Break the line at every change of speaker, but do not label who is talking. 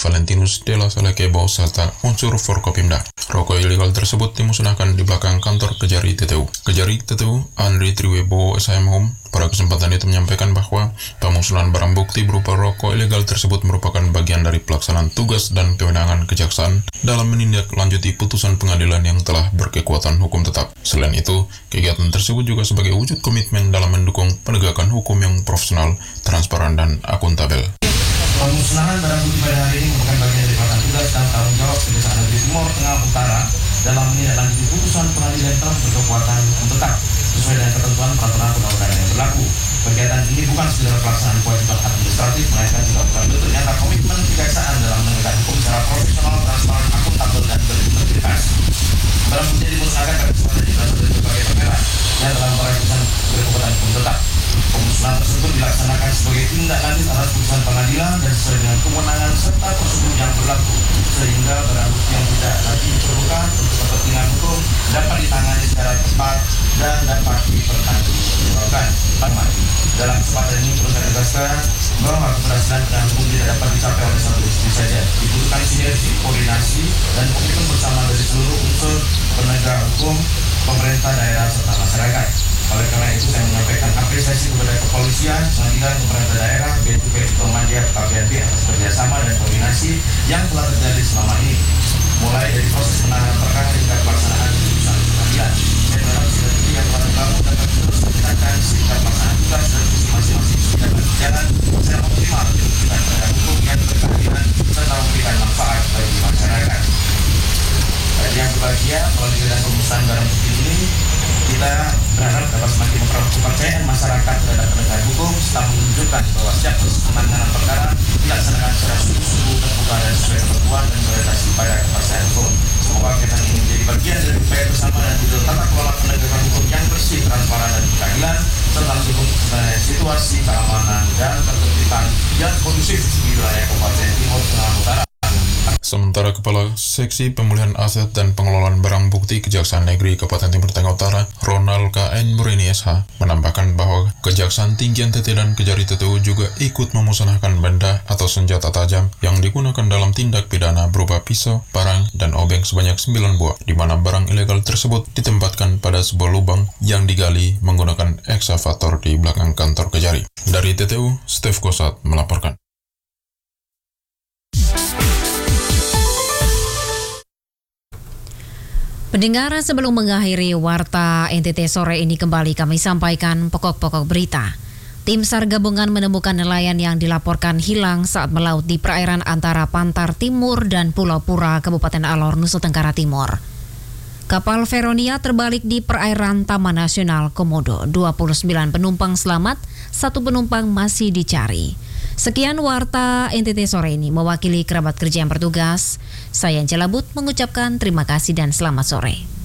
Valentinus de la Salekebo serta unsur Forkopimda. Rokok ilegal tersebut dimusnahkan di belakang kantor Kejari TTU. Kejari TTU Andri Triwebo SHM Home pada kesempatan itu menyampaikan bahwa pemusnahan barang bukti berupa rokok ilegal tersebut merupakan bagian dari pelaksanaan tugas dan kewenangan kejaksaan dalam menindaklanjuti putusan pengadilan yang telah berkekuatan hukum tetap. Selain itu, kegiatan tersebut juga sebagai wujud komitmen dalam mendukung penegakan hukum yang profesional, transparan, dan akuntabel.
Pemusnahan barang bukti pada hari ini merupakan bagian dari pelaksanaan tugas dan tanggung jawab Kejaksaan Negeri Timur Tengah Utara dalam menindaklanjuti putusan pengadilan telah berkekuatan hukum tetap sesuai dengan ketentuan peraturan undang-undang yang berlaku. Kegiatan ini bukan sekedar pelaksanaan kewajiban administratif, melainkan juga bukan bentuk nyata komitmen kejaksaan dalam menegakkan hukum secara profesional, transparan, akuntabel, dan berintegritas. Barang bukti dimusnahkan karena kesempatan berasal dari berbagai perkara yang telah memperoleh putusan berkekuatan hukum tetap. Pemusnahan tersebut dilaksanakan sebagai tindak lanjut atas putusan pengadilan dan sesuai dengan kewenangan serta prosedur yang berlaku, sehingga barang bukti yang tidak lagi diperlukan untuk kepentingan hukum dapat ditangani secara tepat dan dapat dipertanggungjawabkan. Dalam kesempatan ini perlu saya tegaskan bahwa keberhasilan penegak hukum tidak dapat dicapai oleh satu institusi saja. Dibutuhkan sinergi, koordinasi, dan komitmen bersama dari seluruh unsur penegak hukum, pemerintah daerah serta masyarakat. Oleh karena itu saya menyampaikan apresiasi kepada kepolisian, pengadilan, pemerintah daerah, BNPB, Muhammadiyah, KBNP atas kerjasama dan koordinasi yang telah terjadi selama ini, mulai dari proses penanganan perkara hingga pelaksanaan putusan pengadilan. Saya berharap sinergi yang telah dibangun dapat terus ditingkatkan sehingga pelaksanaan tugas dan fungsi masing-masing dapat berjalan secara optimal untuk memberikan penegak hukum yang berkeadilan serta memberikan manfaat bagi masyarakat. Yang berbahagia melalui kegiatan pemusnahan barang bukti ini, kita berharap dapat semakin memperoleh kepercayaan masyarakat terhadap penegakan hukum serta menunjukkan bahwa setiap proses penanganan perkara dilaksanakan secara sungguh-sungguh, terbuka dan sesuai ketentuan dan berorientasi pada kepastian hukum. Semoga kegiatan ini menjadi bagian dari upaya bersama dan wujud tata kelola penegakan hukum yang bersih, transparan, dan berkeadilan serta mendukung situasi keamanan dan ketertiban yang kondusif di wilayah Kabupaten Timur Tengah Utara.
Sementara Kepala Seksi Pemulihan Aset dan Pengelolaan Barang Bukti Kejaksaan Negeri Kabupaten Timur Tengah Utara, Ronald KN Murini SH, menambahkan bahwa Kejaksaan Tinggi NTT dan Kejari TTU juga ikut memusnahkan benda atau senjata tajam yang digunakan dalam tindak pidana berupa pisau, parang, dan obeng sebanyak 9 buah, di mana barang ilegal tersebut ditempatkan pada sebuah lubang yang digali menggunakan eksavator di belakang kantor Kejari. Dari TTU, Steve Kosat melaporkan.
Pendengar, sebelum mengakhiri Warta NTT sore ini kembali kami sampaikan pokok-pokok berita. Tim SAR gabungan menemukan nelayan yang dilaporkan hilang saat melaut di perairan antara Pantar Timur dan Pulau Pura, Kabupaten Alor, Nusa Tenggara Timur. Kapal Veronia terbalik di perairan Taman Nasional Komodo. 29 penumpang selamat, 1 penumpang masih dicari. Sekian Warta NTT sore ini, mewakili kerabat kerja yang bertugas. Saya Angelabut mengucapkan terima kasih dan selamat sore.